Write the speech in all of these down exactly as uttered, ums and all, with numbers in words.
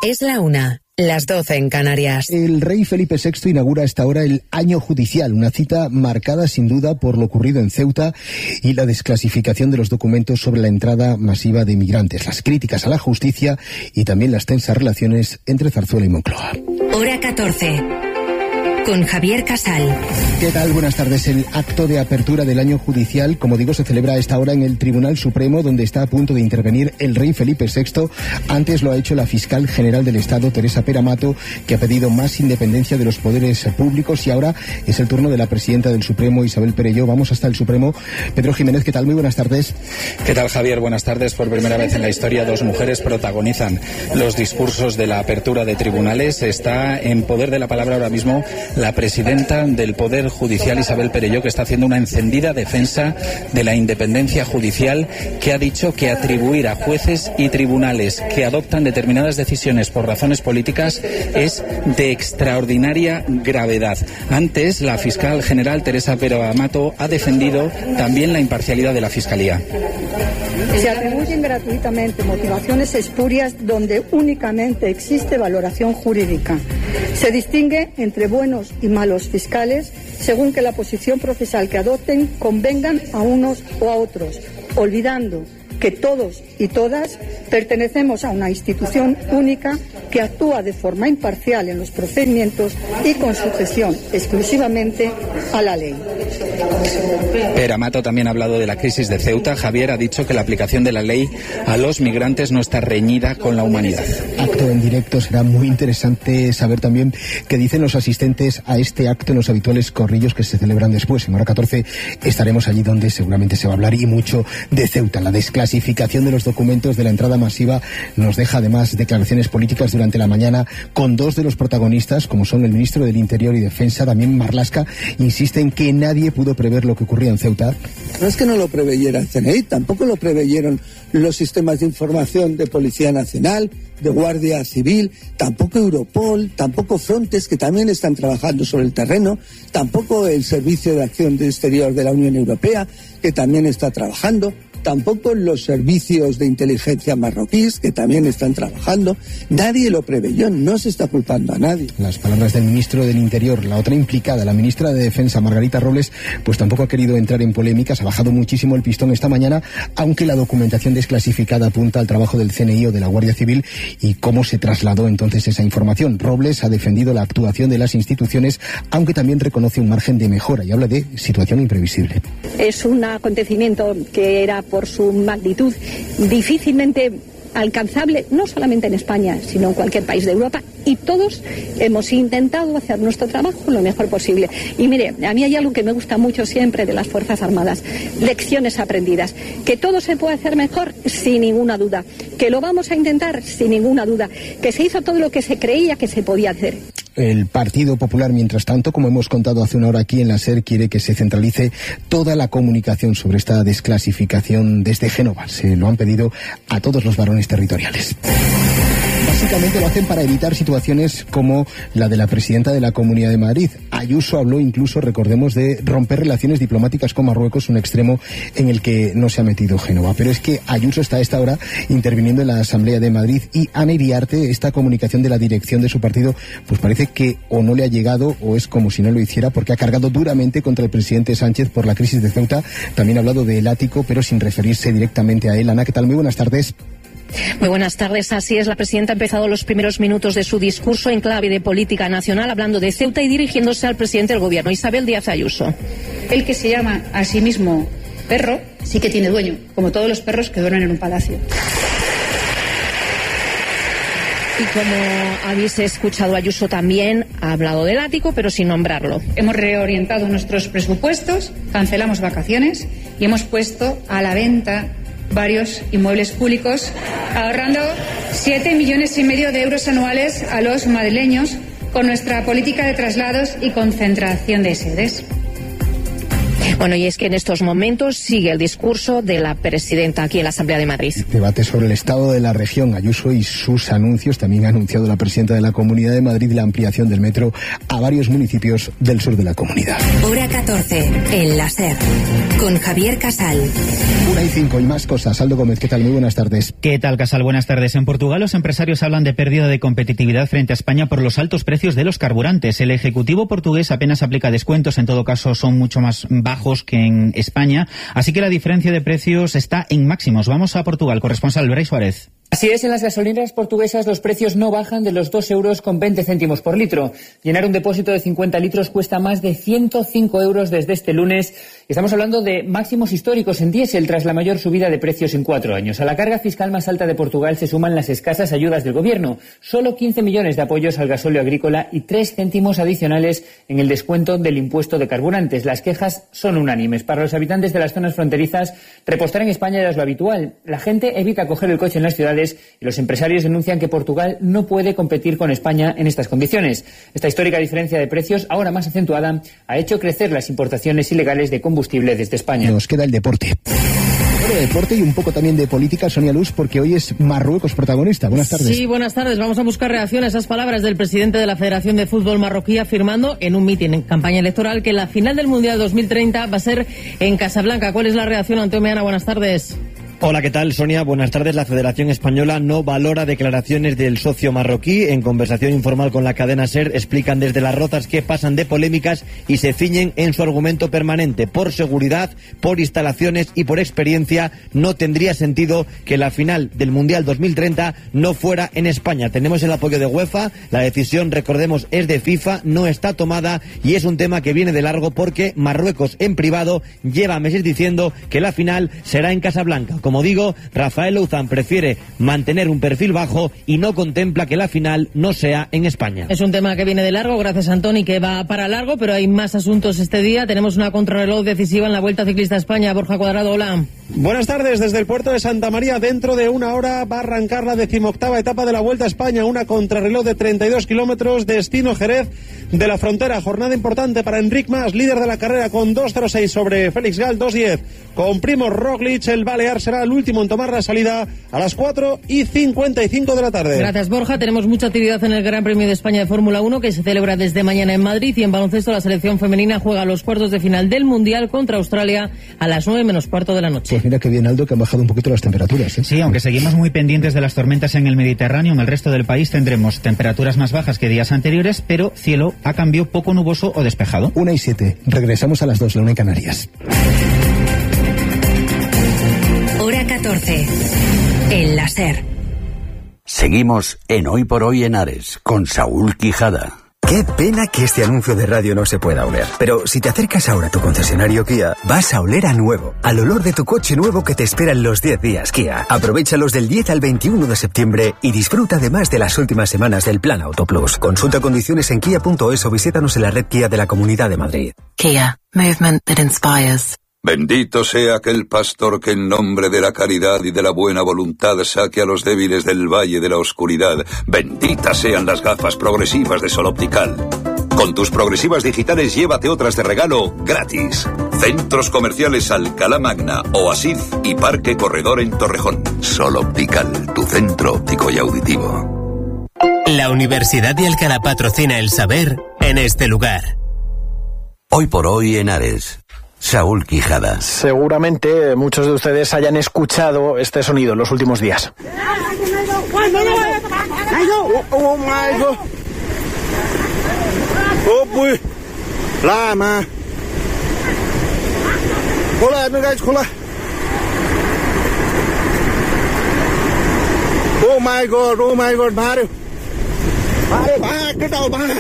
Es la una. Las doce en Canarias. El rey Felipe sexto inaugura a esta hora el año judicial, una cita marcada sin duda por lo ocurrido en Ceuta y la desclasificación de los documentos sobre la entrada masiva de inmigrantes, las críticas a la justicia y también las tensas relaciones entre Zarzuela y Moncloa. Hora catorce. Con Javier Casal. ¿Qué tal? Buenas tardes. El acto de apertura del año judicial, como digo, se celebra a esta hora en el Tribunal Supremo, donde está a punto de intervenir el rey Felipe sexto. Antes lo ha hecho la fiscal general del Estado, Teresa Pera Mato, que ha pedido más independencia de los poderes públicos, y ahora es el turno de la presidenta del Supremo, Isabel Perelló. Vamos hasta el Supremo. Pedro Jiménez, ¿qué tal? Muy buenas tardes. ¿Qué tal, Javier? Buenas tardes. Por primera vez en la historia, dos mujeres protagonizan los discursos de la apertura de tribunales. Está en poder de la palabra ahora mismo la presidenta del Poder Judicial, Isabel Perelló, que está haciendo una encendida defensa de la independencia judicial, que ha dicho que atribuir a jueces y tribunales que adoptan determinadas decisiones por razones políticas es de extraordinaria gravedad. Antes, la fiscal general, Teresa Pera Mato, ha defendido también la imparcialidad de la Fiscalía. Se atribuyen gratuitamente motivaciones espurias donde únicamente existe valoración jurídica. Se distingue entre buenos y malos fiscales según que la posición procesal que adopten convengan a unos o a otros, olvidando que todos y todas pertenecemos a una institución única que actúa de forma imparcial en los procedimientos y con sujeción exclusivamente a la ley. Pera Mato también ha hablado de la crisis de Ceuta. Javier ha dicho que la aplicación de la ley a los migrantes no está reñida con la humanidad. Acto en directo. Será muy interesante saber también qué dicen los asistentes a este acto en los habituales corrillos que se celebran después. En hora catorce estaremos allí donde seguramente se va a hablar y mucho de Ceuta. La desclasificación de los documentos de la entrada masiva nos deja además declaraciones políticas durante la mañana con dos de los protagonistas, como son el ministro del Interior y Defensa, Damián Marlaska, insiste en que nadie pudo prever lo que ocurría en Ceuta. No es que no lo preveyera el C N I, tampoco lo preveyeron los sistemas de información de Policía Nacional, de Guardia Civil, tampoco Europol, tampoco Frontex, que también están trabajando sobre el terreno, tampoco el Servicio de Acción Exterior de la Unión Europea, que también está trabajando, tampoco los servicios de inteligencia marroquíes, que también están trabajando. Nadie lo preveyó, no se está culpando a nadie. Las palabras del ministro del Interior. La otra implicada, la ministra de Defensa, Margarita Robles, pues tampoco ha querido entrar en polémicas, ha bajado muchísimo el pistón esta mañana, aunque la documentación desclasificada apunta al trabajo del C N I o de la Guardia Civil y cómo se trasladó entonces esa información. Robles ha defendido la actuación de las instituciones, aunque también reconoce un margen de mejora y habla de situación imprevisible. Es un acontecimiento que era, por su magnitud, difícilmente alcanzable, no solamente en España, sino en cualquier país de Europa, y todos hemos intentado hacer nuestro trabajo lo mejor posible. Y mire, a mí hay algo que me gusta mucho siempre de las Fuerzas Armadas: lecciones aprendidas. Que todo se puede hacer mejor, sin ninguna duda. Que lo vamos a intentar, sin ninguna duda. Que se hizo todo lo que se creía que se podía hacer. El Partido Popular, mientras tanto, como hemos contado hace una hora aquí en la SER, quiere que se centralice toda la comunicación sobre esta desclasificación desde Génova. Se lo han pedido a todos los varones territoriales. Básicamente lo hacen para evitar situaciones como la de la presidenta de la Comunidad de Madrid. Ayuso habló incluso, recordemos, de romper relaciones diplomáticas con Marruecos, un extremo en el que no se ha metido Génova. Pero es que Ayuso está a esta hora interviniendo en la Asamblea de Madrid, y Ana Iriarte, esta comunicación de la dirección de su partido, pues parece que o no le ha llegado o es como si no lo hiciera, porque ha cargado duramente contra el presidente Sánchez por la crisis de Ceuta. También ha hablado del ático, pero sin referirse directamente a él. Ana, ¿qué tal? Muy buenas tardes. Muy buenas tardes. Así es, la presidenta ha empezado los primeros minutos de su discurso en clave de política nacional, hablando de Ceuta y dirigiéndose al presidente del gobierno, Isabel Díaz Ayuso. El que se llama a sí mismo perro sí que tiene dueño, como todos los perros que duermen en un palacio. Y como habéis escuchado, Ayuso también ha hablado del ático, pero sin nombrarlo. Hemos reorientado nuestros presupuestos, cancelamos vacaciones y hemos puesto a la venta varios inmuebles públicos, ahorrando siete millones y medio de euros anuales a los madrileños con nuestra política de traslados y concentración de sedes. Bueno, y es que en estos momentos sigue el discurso de la presidenta aquí en la Asamblea de Madrid. Debate sobre el estado de la región. Ayuso y sus anuncios. También ha anunciado la presidenta de la Comunidad de Madrid la ampliación del metro a varios municipios del sur de la comunidad. Hora catorce, en la SER, con Javier Casal. Una y cinco y más cosas. Aldo Gómez, ¿qué tal? Muy buenas tardes. ¿Qué tal, Casal? Buenas tardes. En Portugal los empresarios hablan de pérdida de competitividad frente a España por los altos precios de los carburantes. El Ejecutivo portugués apenas aplica descuentos, en todo caso son mucho más bajos que en España, así que la diferencia de precios está en máximos. Vamos a Portugal, corresponsal Brais Suárez. Así es, en las gasolineras portuguesas los precios no bajan de los dos euros con veinte céntimos por litro. Llenar un depósito de cincuenta litros cuesta más de ciento cinco euros desde este lunes. Estamos hablando de máximos históricos en diésel tras la mayor subida de precios en cuatro años. A la carga fiscal más alta de Portugal se suman las escasas ayudas del gobierno. Solo quince millones de apoyos al gasóleo agrícola y tres céntimos adicionales en el descuento del impuesto de carburantes. Las quejas son unánimes. Para los habitantes de las zonas fronterizas, repostar en España ya es lo habitual. La gente evita coger el coche en las ciudades y los empresarios denuncian que Portugal no puede competir con España en estas condiciones. Esta histórica diferencia de precios, ahora más acentuada, ha hecho crecer las importaciones ilegales de combustible desde España. Nos queda el deporte. De deporte y un poco también de política, Sonia Luz, porque hoy es Marruecos protagonista. Buenas tardes. Sí, buenas tardes. Vamos a buscar reacción a esas palabras del presidente de la Federación de Fútbol marroquí afirmando en un mitin en campaña electoral que la final del Mundial dos mil treinta va a ser en Casablanca. ¿Cuál es la reacción, Antonio Meana? Buenas tardes. Hola, ¿qué tal, Sonia? Buenas tardes. La Federación Española no valora declaraciones del socio marroquí. En conversación informal con la cadena SER explican desde Las Rozas que pasan de polémicas y se ciñen en su argumento permanente. Por seguridad, por instalaciones y por experiencia no tendría sentido que la final del Mundial dos mil treinta no fuera en España. Tenemos el apoyo de UEFA, la decisión, recordemos, es de FIFA, no está tomada y es un tema que viene de largo porque Marruecos en privado lleva meses diciendo que la final será en Casablanca. Como digo, Rafael Louzán prefiere mantener un perfil bajo y no contempla que la final no sea en España. Es un tema que viene de largo, gracias Antoni, que va para largo, pero hay más asuntos este día. Tenemos una contrarreloj decisiva en la Vuelta Ciclista a España. Borja Cuadrado, hola. Buenas tardes, desde el puerto de Santa María. Dentro de una hora va a arrancar la decimoctava etapa de la Vuelta a España, una contrarreloj de treinta y dos kilómetros, destino Jerez de la Frontera. Jornada importante para Enric Mas, líder de la carrera, con dos cero seis sobre Félix Gal, dos diez. Con Primož Roglič, el balear será el último en tomar la salida a las cuatro y cincuenta y cinco de la tarde. Gracias, Borja. Tenemos mucha actividad en el Gran Premio de España de Fórmula uno, que se celebra desde mañana en Madrid, y en baloncesto la selección femenina juega los cuartos de final del Mundial contra Australia a las nueve menos cuarto de la noche. Pues mira que bien, Aldo, que han bajado un poquito las temperaturas, ¿eh? Sí, aunque seguimos muy pendientes de las tormentas en el Mediterráneo, en el resto del país tendremos temperaturas más bajas que días anteriores, pero cielo a cambio poco nuboso o despejado. Una y siete. Regresamos a las dos, la una en Canarias. Hora catorce, en la SER. Seguimos en Hoy por Hoy en Ares, con Saúl Quijada. Qué pena que este anuncio de radio no se pueda oler. Pero si te acercas ahora a tu concesionario Kia, vas a oler a nuevo, al olor de tu coche nuevo que te espera en los diez días Kia. Aprovéchalos del diez al veintiuno de septiembre y disfruta además de las últimas semanas del Plan Auto Plus. Consulta condiciones en kia punto es o visítanos en la red Kia de la Comunidad de Madrid. Kia, movement that inspires. Bendito sea aquel pastor que en nombre de la caridad y de la buena voluntad saque a los débiles del valle de la oscuridad. Benditas sean las gafas progresivas de Sol Optical. Con tus progresivas digitales llévate otras de regalo gratis. Centros comerciales Alcalá Magna, Oasis y Parque Corredor en Torrejón. Sol Optical, tu centro óptico y auditivo. La Universidad de Alcalá patrocina el saber en este lugar. Hoy por Hoy en Ares. Saúl Quijada. Seguramente muchos de ustedes hayan escuchado este sonido en los últimos días. Oh my God. Oh boy. Lama. Hola, no guys, hola. Oh my God, oh my God, Mario. Mario, va, ¿qué tal, va?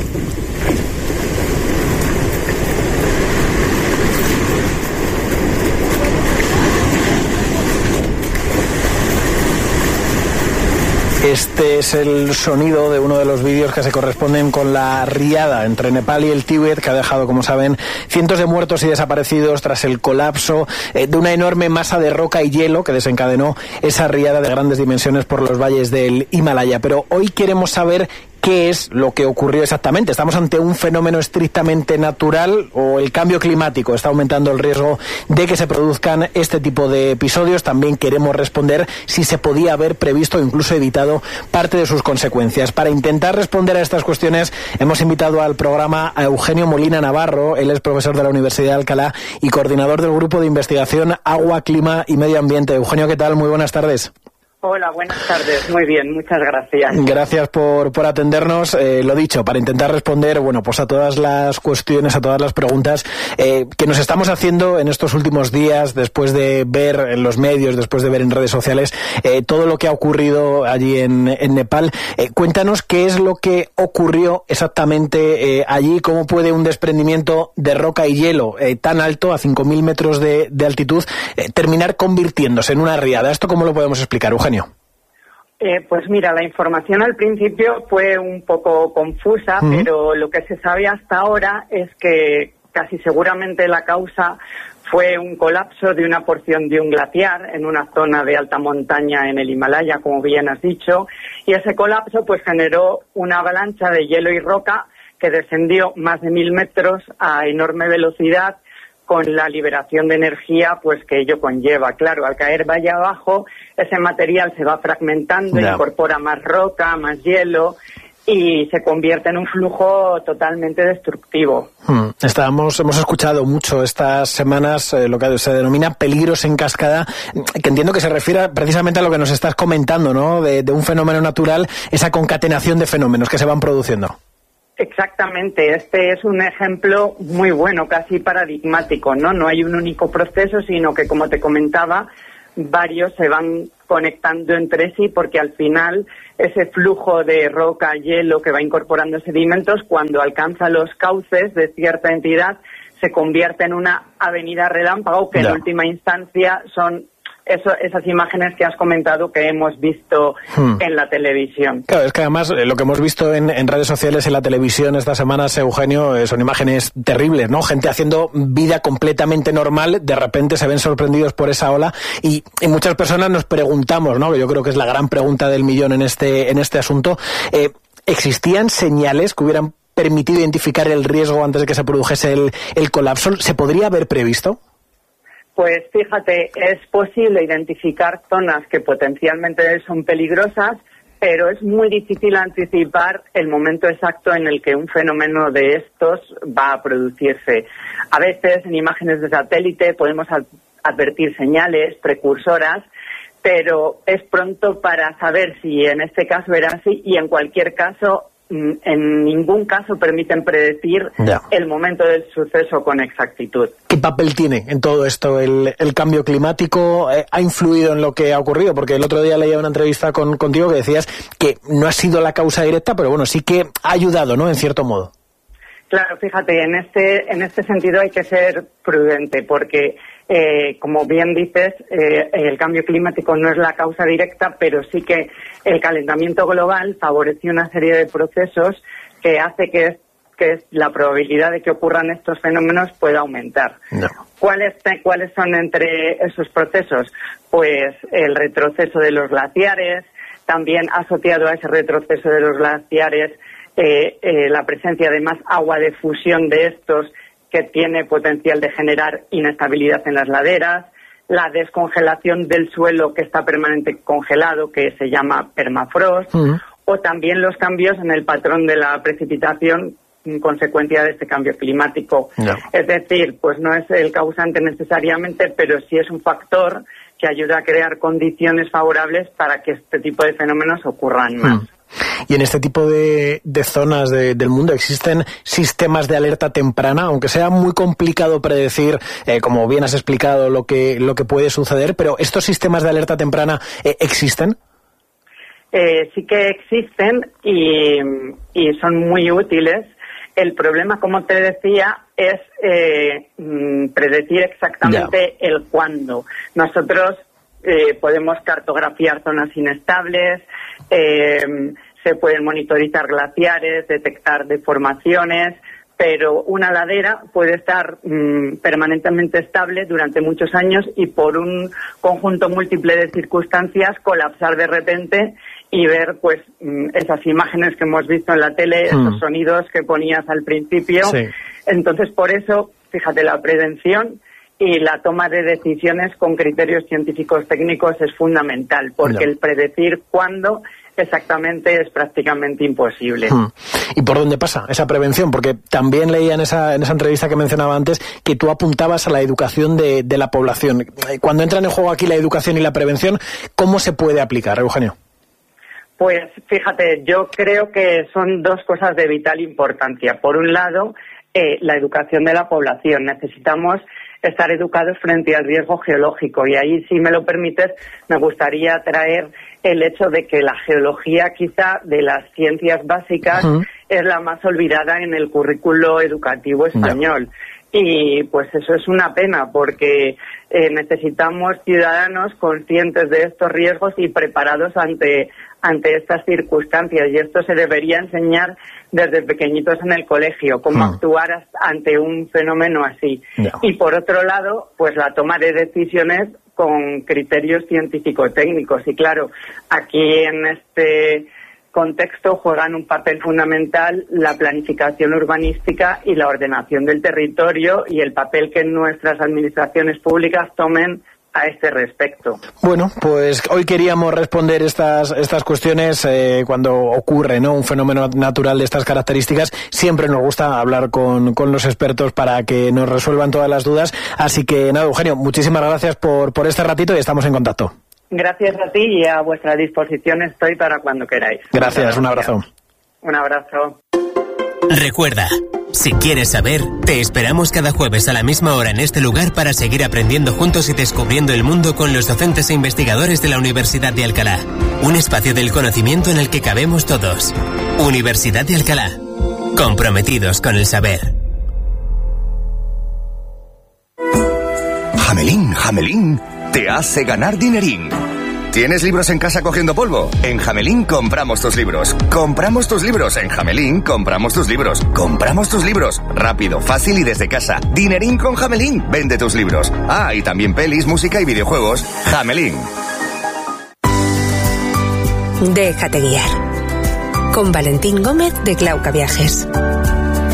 Este es el sonido de uno de los vídeos que se corresponden con la riada entre Nepal y el Tíbet, que ha dejado, como saben, cientos de muertos y desaparecidos tras el colapso eh, de una enorme masa de roca y hielo que desencadenó esa riada de grandes dimensiones por los valles del Himalaya. Pero hoy queremos saber ¿qué es lo que ocurrió exactamente? ¿Estamos ante un fenómeno estrictamente natural o el cambio climático está aumentando el riesgo de que se produzcan este tipo de episodios? También queremos responder si se podía haber previsto o incluso evitado parte de sus consecuencias. Para intentar responder a estas cuestiones hemos invitado al programa a Eugenio Molina Navarro. Él es profesor de la Universidad de Alcalá y coordinador del Grupo de Investigación Agua, Clima y Medio Ambiente. Eugenio, ¿qué tal? Muy buenas tardes. Hola, buenas tardes. Muy bien, muchas gracias. Gracias por, por atendernos. Eh, lo dicho, para intentar responder, bueno, pues a todas las cuestiones, a todas las preguntas eh, que nos estamos haciendo en estos últimos días, después de ver en los medios, después de ver en redes sociales eh, todo lo que ha ocurrido allí en, en Nepal. Eh, cuéntanos qué es lo que ocurrió exactamente eh, allí, cómo puede un desprendimiento de roca y hielo eh, tan alto, a cinco mil metros de, de altitud, eh, terminar convirtiéndose en una riada. ¿Esto cómo lo podemos explicar, Eugenio? Eh, pues mira, la información al principio fue un poco confusa, uh-huh. pero lo que se sabe hasta ahora es que casi seguramente la causa fue un colapso de una porción de un glaciar en una zona de alta montaña en el Himalaya, como bien has dicho, y ese colapso pues generó una avalancha de hielo y roca que descendió más de mil metros a enorme velocidad, con la liberación de energía pues que ello conlleva. Claro, al caer valle abajo, ese material se va fragmentando, yeah. incorpora más roca, más hielo y se convierte en un flujo totalmente destructivo. Hmm. Estábamos, hemos escuchado mucho estas semanas eh, lo que se denomina peligros en cascada, que entiendo que se refiere precisamente a lo que nos estás comentando, ¿no? De, de un fenómeno natural, esa concatenación de fenómenos que se van produciendo. Exactamente, este es un ejemplo muy bueno, casi paradigmático, ¿no? No hay un único proceso, sino que, como te comentaba, varios se van conectando entre sí, porque al final ese flujo de roca, hielo que va incorporando sedimentos, cuando alcanza los cauces de cierta entidad, se convierte en una avenida relámpago que yeah. en última instancia son Eso, esas imágenes que has comentado que hemos visto hmm. en la televisión. Claro, es que además eh, lo que hemos visto en, en redes sociales, en la televisión estas semanas, Eugenio, eh, son imágenes terribles, ¿no? Gente haciendo vida completamente normal, de repente se ven sorprendidos por esa ola y, y muchas personas nos preguntamos, ¿no? Que yo creo que es la gran pregunta del millón en este, en este asunto. Eh, ¿Existían señales que hubieran permitido identificar el riesgo antes de que se produjese el, el colapso? ¿Se podría haber previsto? Pues fíjate, es posible identificar zonas que potencialmente son peligrosas, pero es muy difícil anticipar el momento exacto en el que un fenómeno de estos va a producirse. A veces en imágenes de satélite podemos advertir señales precursoras, pero es pronto para saber si en este caso era así y en cualquier caso en ningún caso permiten predecir ya. el momento del suceso con exactitud. ¿Qué papel tiene en todo esto el, el cambio climático? Eh, ¿Ha influido en lo que ha ocurrido? Porque el otro día leía una entrevista con, contigo que decías que no ha sido la causa directa, pero bueno, sí que ha ayudado, ¿no? En cierto modo. Claro, fíjate, en este, en este sentido hay que ser prudente porque Eh, como bien dices, eh, el cambio climático no es la causa directa, pero sí que el calentamiento global favorece una serie de procesos que hace que, que la probabilidad de que ocurran estos fenómenos pueda aumentar. No. ¿Cuáles, ¿Cuáles son entre esos procesos? Pues el retroceso de los glaciares, también asociado a ese retroceso de los glaciares eh, eh, la presencia de más agua de fusión de estos, que tiene potencial de generar inestabilidad en las laderas, la descongelación del suelo que está permanentemente congelado, que se llama permafrost, uh-huh. o también los cambios en el patrón de la precipitación en consecuencia de este cambio climático. No. Es decir, pues no es el causante necesariamente, pero sí es un factor que ayuda a crear condiciones favorables para que este tipo de fenómenos ocurran más. Uh-huh. Y en este tipo de, de zonas de, del mundo existen sistemas de alerta temprana, aunque sea muy complicado predecir, eh, como bien has explicado, lo que lo que puede suceder, pero ¿estos sistemas de alerta temprana eh, existen? Eh, sí que existen y, y son muy útiles. El problema, como te decía, es eh, predecir exactamente yeah. el cuándo. Nosotros eh, podemos cartografiar zonas inestables, eh, se pueden monitorizar glaciares, detectar deformaciones, pero una ladera puede estar mmm, permanentemente estable durante muchos años y por un conjunto múltiple de circunstancias colapsar de repente y ver pues mmm, esas imágenes que hemos visto en la tele, mm. esos sonidos que ponías al principio. Sí. Entonces, por eso, fíjate, la prevención y la toma de decisiones con criterios científicos técnicos es fundamental, porque no. el predecir cuándo exactamente es prácticamente imposible. Hmm. ¿Y por dónde pasa esa prevención? Porque también leía en esa, en esa entrevista que mencionaba antes que tú apuntabas a la educación de, de la población. Cuando entran en juego aquí la educación y la prevención, ¿cómo se puede aplicar, Eugenio? Pues fíjate, yo creo que son dos cosas de vital importancia. Por un lado, eh, la educación de la población. Necesitamos estar educados frente al riesgo geológico y ahí, si me lo permites, me gustaría traer el hecho de que la geología quizá de las ciencias básicas uh-huh. es la más olvidada en el currículo educativo español. No. Y pues eso es una pena porque eh, necesitamos ciudadanos conscientes de estos riesgos y preparados ante ante estas circunstancias, y esto se debería enseñar desde pequeñitos en el colegio, cómo uh-huh. actuar ante un fenómeno así. No. Y por otro lado, pues la toma de decisiones con criterios científico-técnicos. Y claro, aquí en este contexto juegan un papel fundamental la planificación urbanística y la ordenación del territorio y el papel que nuestras administraciones públicas tomen a este respecto. Bueno, pues hoy queríamos responder estas estas cuestiones eh, cuando ocurre, ¿no?, un fenómeno natural de estas características. Siempre nos gusta hablar con, con los expertos para que nos resuelvan todas las dudas. Así que nada, Eugenio, muchísimas gracias por, por este ratito y estamos en contacto. Gracias a ti y a vuestra disposición estoy para cuando queráis. Gracias, un abrazo. Un abrazo. Recuerda, si quieres saber, te esperamos cada jueves a la misma hora en este lugar para seguir aprendiendo juntos y descubriendo el mundo con los docentes e investigadores de la Universidad de Alcalá. Un espacio del conocimiento en el que cabemos todos. Universidad de Alcalá. Comprometidos con el saber. Jamelín, Jamelín, te hace ganar dinerín. ¿Tienes libros en casa cogiendo polvo? En Jamelín compramos tus libros. Compramos tus libros. En Jamelín compramos tus libros. Compramos tus libros. Rápido, fácil y desde casa. Dinerín con Jamelín. Vende tus libros. Ah, y también pelis, música y videojuegos. Jamelín. Déjate guiar. Con Valentín Gómez de Glauca Viajes.